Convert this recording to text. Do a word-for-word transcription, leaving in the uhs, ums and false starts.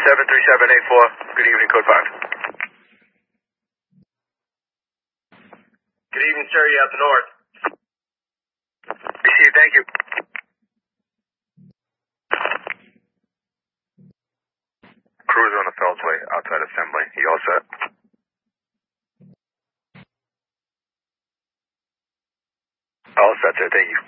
seven three seven eight four. Good evening, code five. Good evening, sir. You out the north. Received, thank you. Cruiser on the Feldsway, outside assembly. You all set? All set, sir. Thank you.